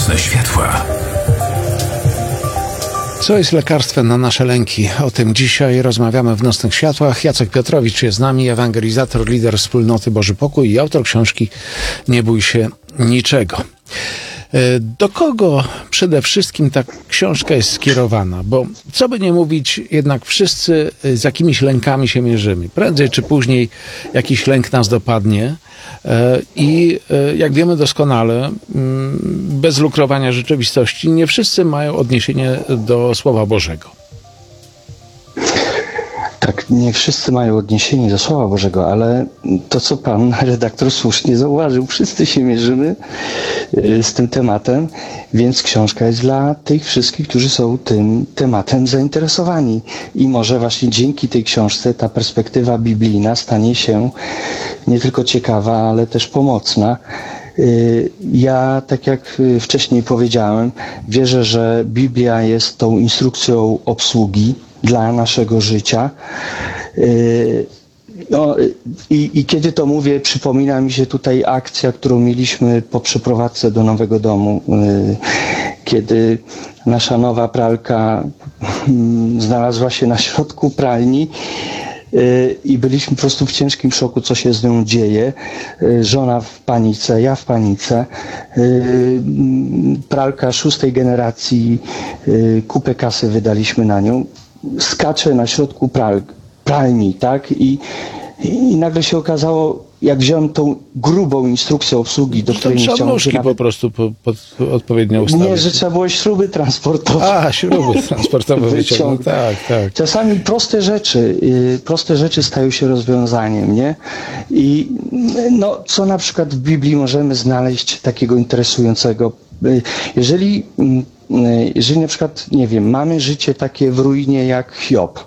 Nocne światła. Co jest lekarstwem na nasze lęki? O tym dzisiaj rozmawiamy w Nocnych Światłach. Jacek Piotrowicz jest z nami, ewangelizator, lider wspólnoty Boży Pokój i autor książki Nie bój się niczego. Do kogo przede wszystkim ta książka jest skierowana? Bo co by nie mówić, jednak wszyscy z jakimiś lękami się mierzymy. Prędzej czy później jakiś lęk nas dopadnie i jak wiemy doskonale, bez lukrowania rzeczywistości, nie wszyscy mają odniesienie do Słowa Bożego. Tak, nie wszyscy mają odniesienie do Słowa Bożego, ale to, co pan redaktor słusznie zauważył, wszyscy się mierzymy z tym tematem, więc książka jest dla tych wszystkich, którzy są tym tematem zainteresowani. I może właśnie dzięki tej książce ta perspektywa biblijna stanie się nie tylko ciekawa, ale też pomocna. Ja, tak jak wcześniej powiedziałem, wierzę, że Biblia jest tą instrukcją obsługi dla naszego życia. I kiedy to mówię, przypomina mi się tutaj akcja, którą mieliśmy po przeprowadzce do nowego domu, kiedy nasza nowa pralka znalazła się na środku pralni i byliśmy po prostu w ciężkim szoku, co się z nią dzieje. Żona w panice, ja w panice. Pralka 6. generacji, kupę kasy wydaliśmy na nią. Skacze na środku pralni, tak? I nagle się okazało, jak wziąłem tą grubą instrukcję obsługi, do której nie chciałem nóżki po prostu odpowiednio ustawić. Nie, że trzeba było śruby transportowe. Śruby transportowe wyciągnąć. Tak. Czasami proste rzeczy stają się rozwiązaniem, nie? I co na przykład w Biblii możemy znaleźć takiego interesującego? Jeżeli na przykład, nie wiem, mamy życie takie w ruinie jak Hiob,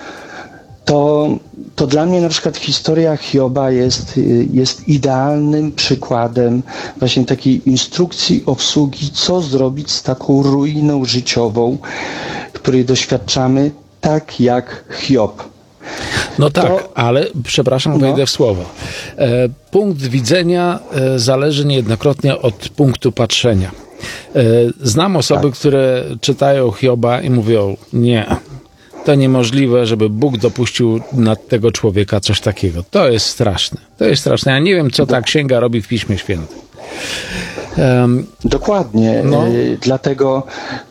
to dla mnie na przykład historia Hioba jest idealnym przykładem właśnie takiej instrukcji obsługi, co zrobić z taką ruiną życiową, której doświadczamy, tak jak Hiob. Ale przepraszam, wejdę w słowo. Punkt widzenia zależy niejednokrotnie od punktu patrzenia. Znam osoby, które czytają Hioba i mówią, nie, to niemożliwe, żeby Bóg dopuścił na tego człowieka coś takiego. To jest straszne. Ja nie wiem, co ta księga robi w Piśmie Świętym. Dokładnie. Dlatego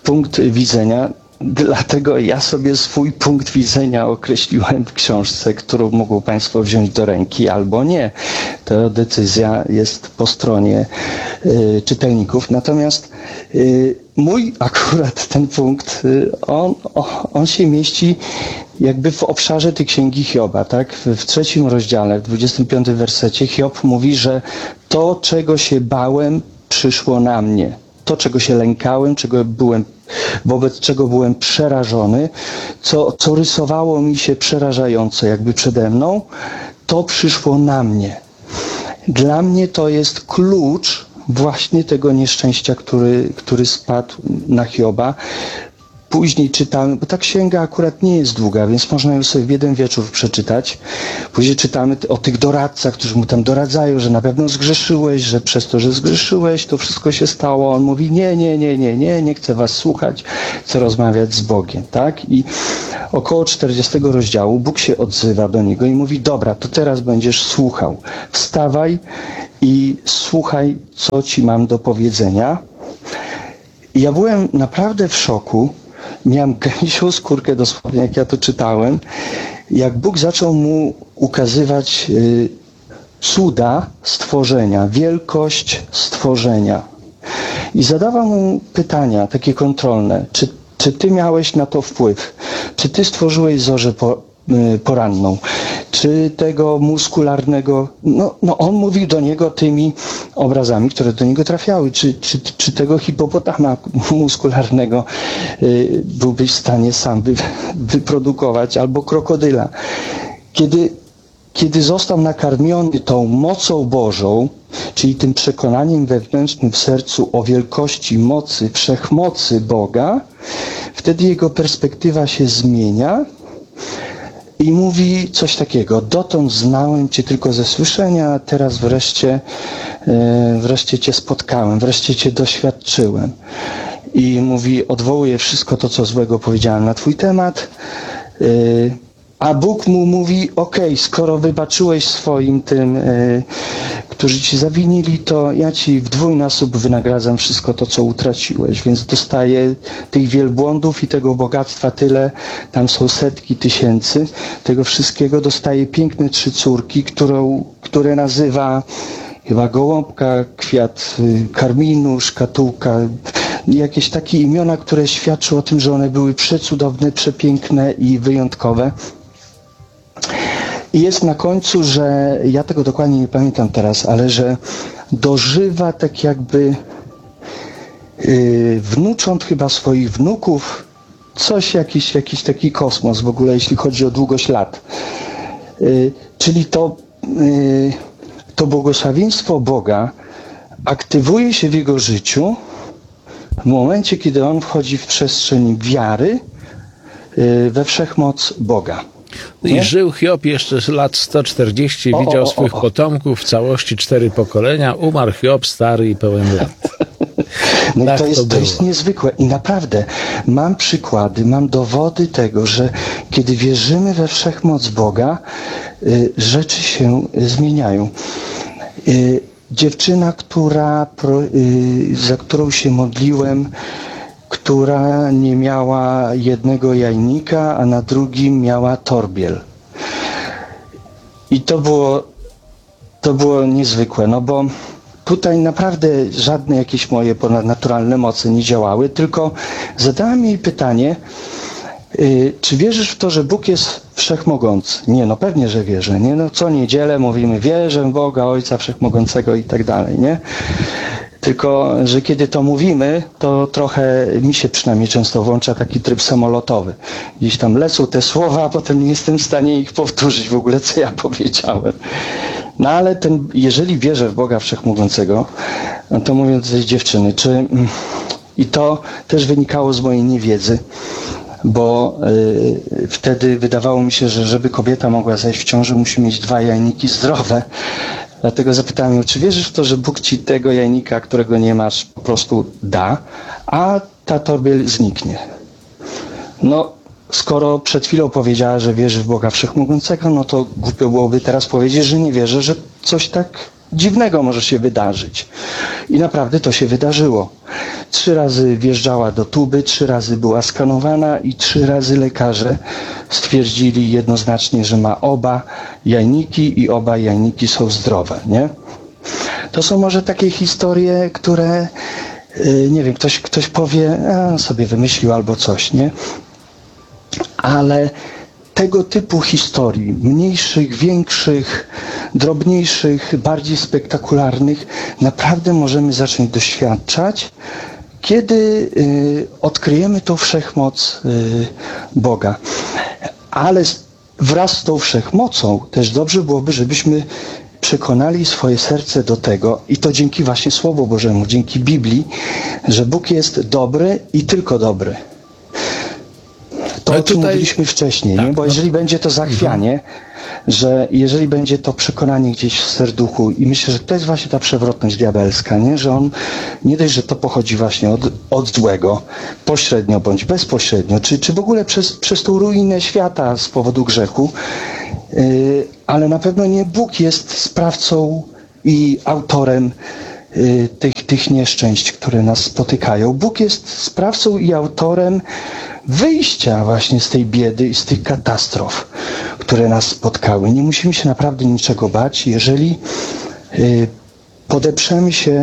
ja sobie swój punkt widzenia określiłem w książce, którą mogą Państwo wziąć do ręki albo nie. To decyzja jest po stronie czytelników. Natomiast mój akurat ten punkt, on się mieści jakby w obszarze tej księgi Hioba, tak? W 3 rozdziale, w 25 wersecie Hiob mówi, że to, czego się bałem, przyszło na mnie. To, czego się lękałem, wobec czego byłem przerażony, co rysowało mi się przerażająco jakby przede mną, to przyszło na mnie. Dla mnie to jest klucz właśnie tego nieszczęścia, który spadł na Hioba. Później czytamy, bo ta księga akurat nie jest długa, więc można ją sobie w jeden wieczór przeczytać. Później czytamy o tych doradcach, którzy mu tam doradzają, że na pewno zgrzeszyłeś, że przez to, że zgrzeszyłeś, to wszystko się stało. On mówi, nie chcę was słuchać, chcę rozmawiać z Bogiem, tak? I około 40 rozdziału Bóg się odzywa do niego i mówi, dobra, to teraz będziesz słuchał. Wstawaj i słuchaj, co ci mam do powiedzenia. I ja byłem naprawdę w szoku. Miałem gęsią skórkę dosłownie, jak ja to czytałem, jak Bóg zaczął mu ukazywać cuda stworzenia, wielkość stworzenia. I zadawał mu pytania takie kontrolne. Czy ty miałeś na to wpływ? Czy ty stworzyłeś zorzę poranną? Czy tego muskularnego... on mówił do niego tymi obrazami, które do niego trafiały. Czy tego hipopotama muskularnego byłbyś w stanie sam wyprodukować, albo krokodyla. Kiedy został nakarmiony tą mocą Bożą, czyli tym przekonaniem wewnętrznym w sercu o wielkości mocy, wszechmocy Boga, wtedy jego perspektywa się zmienia i mówi coś takiego: dotąd znałem Cię tylko ze słyszenia, a teraz wreszcie Cię spotkałem, wreszcie Cię doświadczyłem. I mówi, odwołuje wszystko to, co złego powiedziałem na Twój temat, a Bóg mu mówi: okej, skoro wybaczyłeś swoim tym, którzy Ci zawinili, to ja Ci w dwójnasób wynagradzam wszystko to, co utraciłeś. Więc dostaje tych wielbłądów i tego bogactwa tyle, tam są setki tysięcy, tego wszystkiego. Dostaje piękne 3 córki, które nazywa chyba gołąbka, kwiat karminu, szkatułka, jakieś takie imiona, które świadczą o tym, że one były przecudowne, przepiękne i wyjątkowe. I jest na końcu, że ja tego dokładnie nie pamiętam teraz, ale że dożywa tak jakby wnucząt chyba swoich wnuków, coś, jakiś taki kosmos w ogóle, jeśli chodzi o długość lat. Czyli to błogosławieństwo Boga aktywuje się w jego życiu w momencie, kiedy on wchodzi w przestrzeń wiary we wszechmoc Boga. I żył Hiob jeszcze z lat 140, widział swoich potomków w całości 4 pokolenia, umarł Hiob stary i pełen lat. No tak i to jest niezwykłe. I naprawdę mam przykłady, mam dowody tego, że kiedy wierzymy we wszechmoc Boga, rzeczy się zmieniają. Dziewczyna, za którą się modliłem, która nie miała jednego jajnika, a na drugim miała torbiel. I to było niezwykłe, no bo tutaj naprawdę żadne jakieś moje ponadnaturalne moce nie działały, tylko zadałem jej pytanie: czy wierzysz w to, że Bóg jest wszechmogący? Nie, no pewnie, że wierzę, nie? No co niedzielę mówimy: wierzę w Boga, Ojca Wszechmogącego i tak dalej, nie? Tylko że kiedy to mówimy, to trochę mi się przynajmniej często włącza taki tryb samolotowy. Gdzieś tam lecą te słowa, a potem nie jestem w stanie ich powtórzyć w ogóle, co ja powiedziałem. No ale jeżeli wierzę w Boga Wszechmogącego, no to mówię do tej dziewczyny, i to też wynikało z mojej niewiedzy, bo wtedy wydawało mi się, że żeby kobieta mogła zajść w ciążę, musi mieć 2 jajniki zdrowe. Dlatego zapytałem ją: czy wierzysz w to, że Bóg ci tego jajnika, którego nie masz, po prostu da, a ta torbiel zniknie? No, skoro przed chwilą powiedziała, że wierzy w Boga Wszechmogącego, no to głupio byłoby teraz powiedzieć, że nie wierzę, że coś tak dziwnego może się wydarzyć. I naprawdę to się wydarzyło. 3 razy wjeżdżała do tuby, 3 razy była skanowana i 3 razy lekarze stwierdzili jednoznacznie, że ma oba jajniki i oba jajniki są zdrowe, nie? To są może takie historie, które, nie wiem, ktoś powie, sobie wymyślił albo coś, nie? Ale tego typu historii, mniejszych, większych, drobniejszych, bardziej spektakularnych, naprawdę możemy zacząć doświadczać, kiedy odkryjemy tą wszechmoc Boga. Ale wraz z tą wszechmocą też dobrze byłoby, żebyśmy przekonali swoje serce do tego, i to dzięki właśnie Słowu Bożemu, dzięki Biblii, że Bóg jest dobry i tylko dobry. To, o czym mówiliśmy wcześniej, tak, nie? Bo jeżeli będzie to zachwianie, że jeżeli będzie to przekonanie gdzieś w serduchu, i myślę, że to jest właśnie ta przewrotność diabelska, nie? Że on nie dość, że to pochodzi właśnie od złego, pośrednio bądź bezpośrednio, czy w ogóle przez tą ruinę świata z powodu grzechu, ale na pewno nie Bóg jest sprawcą i autorem tych nieszczęść, które nas spotykają. Bóg jest sprawcą i autorem wyjścia właśnie z tej biedy i z tych katastrof, które nas spotkały. Nie musimy się naprawdę niczego bać, jeżeli podeprzemy się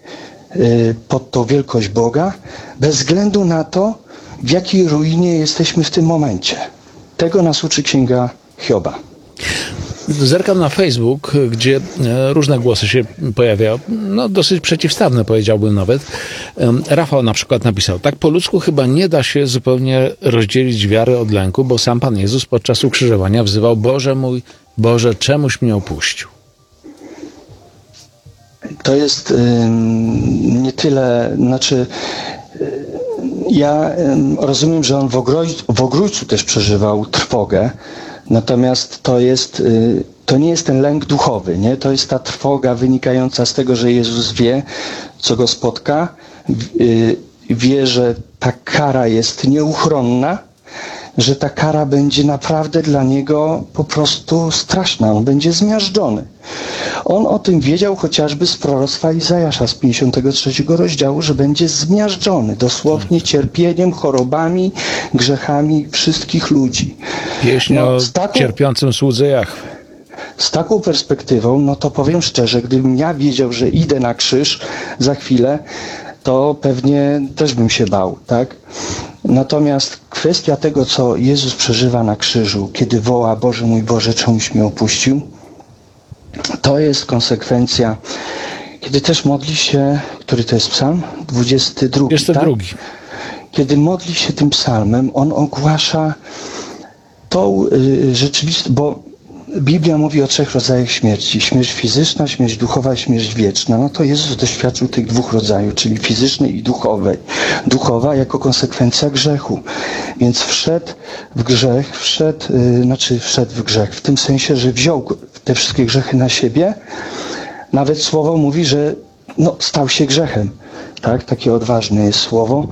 pod tą wielkość Boga, bez względu na to, w jakiej ruinie jesteśmy w tym momencie. Tego nas uczy Księga Hioba. Zerkam na Facebook, gdzie różne głosy się pojawiają, no dosyć przeciwstawne, powiedziałbym nawet. Rafał na przykład napisał: tak po ludzku chyba nie da się zupełnie rozdzielić wiary od lęku, bo sam Pan Jezus podczas ukrzyżowania wzywał: Boże mój, Boże, czemuś mnie opuścił. To jest nie tyle, ja rozumiem, że on w Ogrójcu też przeżywał trwogę, Natomiast to nie jest ten lęk duchowy, nie? To jest ta trwoga wynikająca z tego, że Jezus wie, co go spotka, wie, że ta kara jest nieuchronna, że ta kara będzie naprawdę dla niego po prostu straszna. On będzie zmiażdżony. On o tym wiedział chociażby z proroctwa Izajasza z 53 rozdziału, że będzie zmiażdżony dosłownie cierpieniem, chorobami, grzechami wszystkich ludzi. Pieśń o cierpiącym słudze Jahwe. Z taką perspektywą, no to powiem szczerze, gdybym ja wiedział, że idę na krzyż za chwilę, to pewnie też bym się bał, tak? Natomiast kwestia tego, co Jezus przeżywa na krzyżu, kiedy woła: Boże mój Boże, czemuś mnie opuścił, to jest konsekwencja, kiedy też modli się, który to jest psalm? 22. 22. Tak? Kiedy modli się tym psalmem, on ogłasza tą rzeczywistość, bo Biblia mówi o 3 rodzajach śmierci. Śmierć fizyczna, śmierć duchowa i śmierć wieczna. No to Jezus doświadczył tych 2 rodzajów, czyli fizycznej i duchowej. Duchowa jako konsekwencja grzechu. Więc wszedł w grzech, w tym sensie, że wziął te wszystkie grzechy na siebie. Nawet słowo mówi, że stał się grzechem. Tak? Takie odważne jest słowo.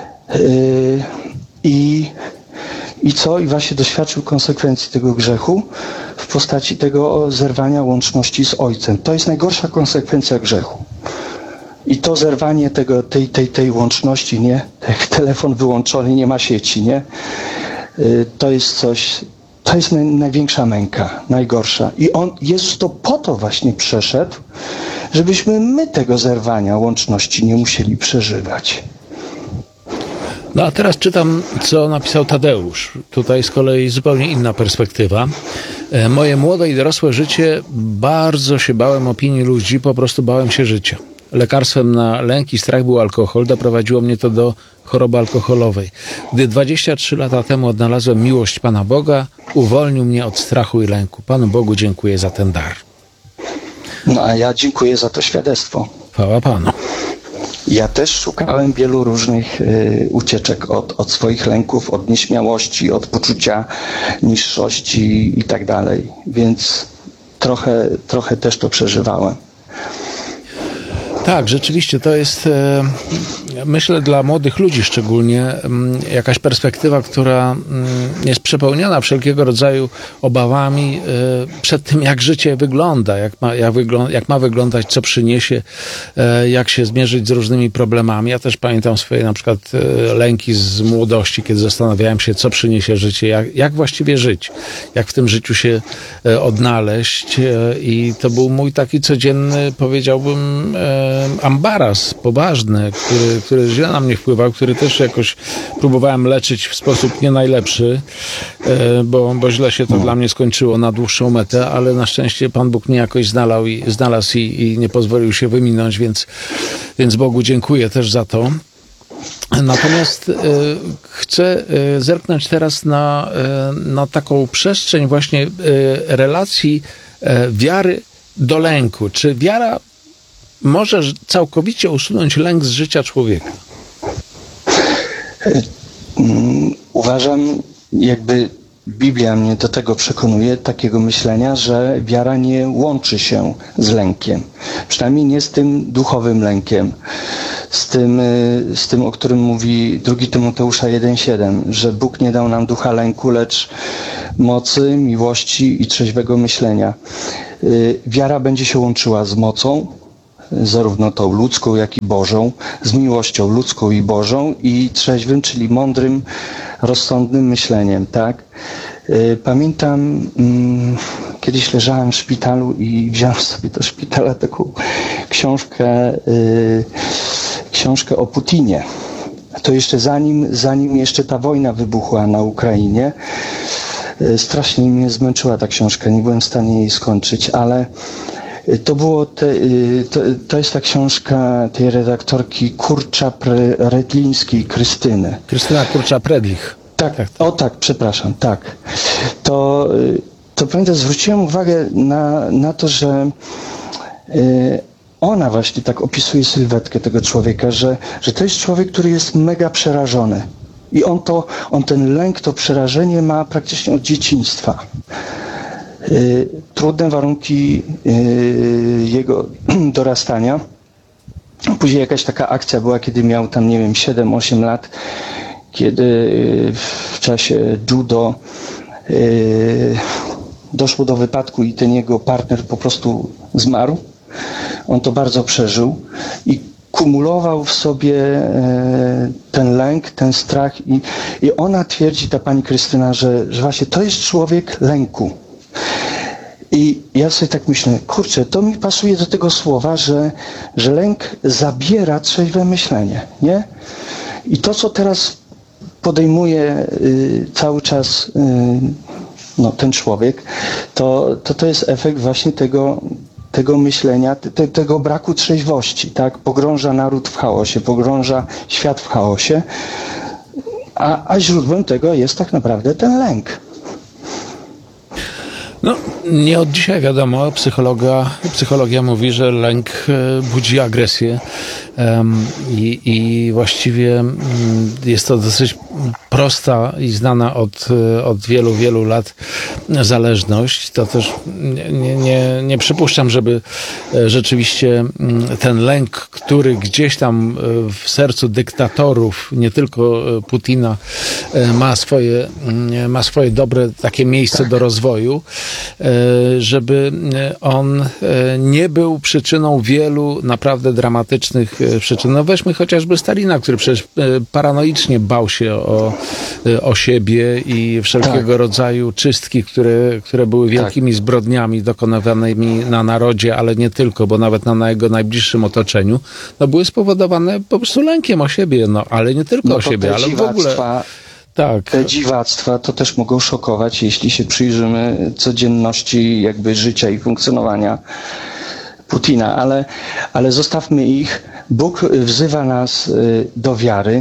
I co? I właśnie doświadczył konsekwencji tego grzechu w postaci tego zerwania łączności z Ojcem. To jest najgorsza konsekwencja grzechu. I to zerwanie tej łączności, nie? Jak telefon wyłączony, nie ma sieci, nie? To jest coś, to jest największa męka, najgorsza. I Jezus to po to właśnie przeszedł, żebyśmy my tego zerwania łączności nie musieli przeżywać. No a teraz czytam, co napisał Tadeusz. Tutaj z kolei zupełnie inna perspektywa. Moje młode i dorosłe życie, bardzo się bałem opinii ludzi, po prostu bałem się życia. Lekarstwem na lęk i strach był alkohol, doprowadziło mnie to do choroby alkoholowej. Gdy 23 lata temu odnalazłem miłość Pana Boga, uwolnił mnie od strachu i lęku. Panu Bogu dziękuję za ten dar. No a ja dziękuję za to świadectwo. Chwała Panu. Ja też szukałem wielu różnych ucieczek od swoich lęków, od nieśmiałości, od poczucia niższości i tak dalej. Więc trochę też to przeżywałem. Tak, rzeczywiście to jest, myślę, dla młodych ludzi szczególnie jakaś perspektywa, która jest przepełniona wszelkiego rodzaju obawami przed tym, jak życie wygląda, jak ma wyglądać, co przyniesie, jak się zmierzyć z różnymi problemami. Ja też pamiętam swoje na przykład lęki z młodości, kiedy zastanawiałem się, co przyniesie życie, jak właściwie żyć, jak w tym życiu się odnaleźć. I to był mój taki codzienny, powiedziałbym, ambaras poważny, który źle na mnie wpływał, który też jakoś próbowałem leczyć w sposób nie najlepszy, bo źle się to dla mnie skończyło na dłuższą metę, ale na szczęście Pan Bóg mnie jakoś znalazł i nie pozwolił się wyminąć, więc Bogu dziękuję też za to. Natomiast chcę zerknąć teraz na taką przestrzeń właśnie relacji wiary do lęku. Czy wiara może całkowicie usunąć lęk z życia człowieka? Uważam, jakby Biblia mnie do tego przekonuje, takiego myślenia, że wiara nie łączy się z lękiem. Przynajmniej nie z tym duchowym lękiem. Z tym, o którym mówi 2 Tymoteusza 1,7, że Bóg nie dał nam ducha lęku, lecz mocy, miłości i trzeźwego myślenia. Wiara będzie się łączyła z mocą, zarówno tą ludzką, jak i Bożą, z miłością ludzką i Bożą i trzeźwym, czyli mądrym, rozsądnym myśleniem, tak? Pamiętam, kiedyś leżałem w szpitalu i wziąłem sobie do szpitala taką książkę o Putinie. To jeszcze zanim jeszcze ta wojna wybuchła na Ukrainie. Strasznie mnie zmęczyła ta książka, nie byłem w stanie jej skończyć, ale to jest ta książka tej redaktorki Kurczap-Redlińskiej, Krystyny. Krystyna Kurczap-Redlich. Tak, przepraszam, tak. To pamiętam, zwróciłem uwagę na to, że ona właśnie tak opisuje sylwetkę tego człowieka, że to jest człowiek, który jest mega przerażony. I on ten lęk, to przerażenie ma praktycznie od dzieciństwa. Trudne warunki jego dorastania. Później jakaś taka akcja była, kiedy miał tam, nie wiem, 7-8 lat, kiedy w czasie judo doszło do wypadku i ten jego partner po prostu zmarł. On to bardzo przeżył i kumulował w sobie ten lęk, ten strach i ona twierdzi, ta pani Krystyna, że właśnie to jest człowiek lęku. I ja sobie tak myślę, kurczę, to mi pasuje do tego słowa, że lęk zabiera trzeźwe myślenie, nie? I to, co teraz podejmuje cały czas ten człowiek, to jest efekt właśnie tego myślenia, tego braku trzeźwości, tak? Pogrąża naród w chaosie, pogrąża świat w chaosie, a źródłem tego jest tak naprawdę ten lęk. No, nie od dzisiaj wiadomo, psychologia mówi, że lęk budzi agresję i właściwie jest to dosyć prosta i znana od wielu, wielu lat zależność. To też nie przypuszczam, żeby rzeczywiście ten lęk, który gdzieś tam w sercu dyktatorów, nie tylko Putina, ma swoje dobre takie miejsce do rozwoju, żeby on nie był przyczyną wielu naprawdę dramatycznych przyczyn. No weźmy chociażby Stalina, który przecież paranoicznie bał się o siebie i wszelkiego rodzaju czystki, które były wielkimi zbrodniami dokonywanymi na narodzie, ale nie tylko, bo nawet na jego najbliższym otoczeniu, były spowodowane po prostu lękiem o siebie, ale nie tylko o siebie, ale w ogóle... Tak. Te dziwactwa to też mogą szokować, jeśli się przyjrzymy codzienności jakby życia i funkcjonowania Putina, ale zostawmy ich. Bóg wzywa nas do wiary.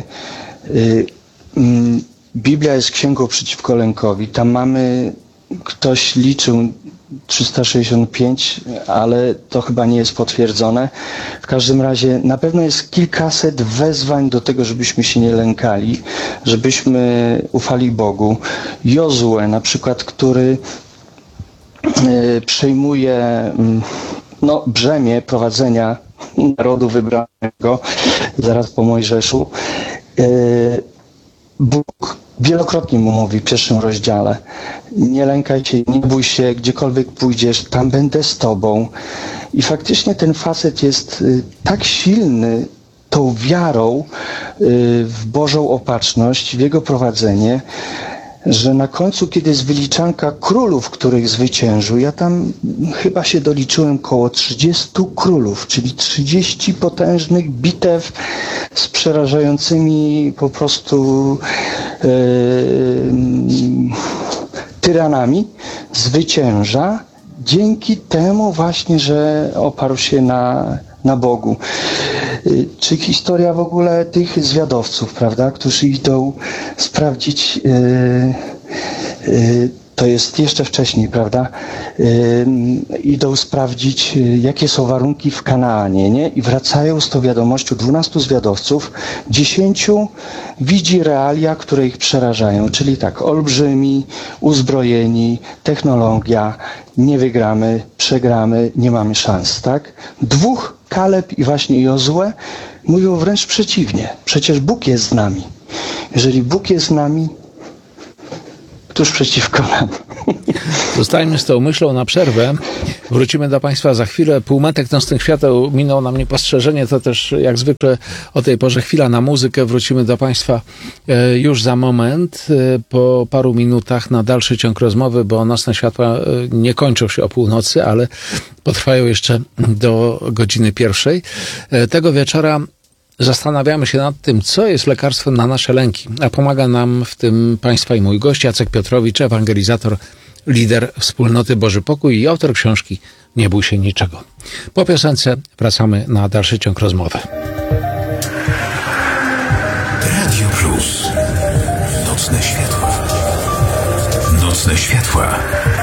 Biblia jest księgą przeciwko lękowi. Tam mamy, ktoś liczył 365, ale to chyba nie jest potwierdzone. W każdym razie na pewno jest kilkaset wezwań do tego, żebyśmy się nie lękali, żebyśmy ufali Bogu. Jozue na przykład, który przejmuje brzemię prowadzenia narodu wybranego zaraz po Mojżeszu. Bóg wielokrotnie mu mówi w pierwszym rozdziale: nie lękaj się, nie bój się, gdziekolwiek pójdziesz, tam będę z tobą. I faktycznie ten facet jest tak silny tą wiarą w Bożą opatrzność, w Jego prowadzenie, że na końcu, kiedy jest wyliczanka królów, których zwyciężył, ja tam chyba się doliczyłem koło 30 królów, czyli 30 potężnych bitew z przerażającymi po prostu tyranami, zwycięża dzięki temu właśnie, że oparł się na Bogu. Czy historia w ogóle tych zwiadowców, prawda, którzy idą sprawdzić, to jest jeszcze wcześniej, prawda, idą sprawdzić, jakie są warunki w Kanaanie, nie? I wracają z tą wiadomością 12 zwiadowców, 10 widzi realia, które ich przerażają, czyli tak, olbrzymi, uzbrojeni, technologia, nie wygramy, przegramy, nie mamy szans, tak? 2, Kaleb i właśnie Jozue, mówią wręcz przeciwnie. Przecież Bóg jest z nami. Jeżeli Bóg jest z nami, któż przeciwko nam? Zostańmy z tą myślą na przerwę. Wrócimy do Państwa za chwilę. Półmetek nocnych świateł minął nam niepostrzeżenie. To też jak zwykle o tej porze chwila na muzykę. Wrócimy do Państwa już za moment, po paru minutach na dalszy ciąg rozmowy, bo nocne światła nie kończą się o północy, ale potrwają jeszcze do godziny 1:00. Tego wieczora zastanawiamy się nad tym, co jest lekarstwem na nasze lęki, a pomaga nam w tym Państwa i mój gość Jacek Piotrowicz, ewangelizator, lider wspólnoty Boży Pokój i autor książki Nie bój się niczego. Po piosence wracamy na dalszy ciąg rozmowy. Radio Plus. Nocne światła. Nocne światła.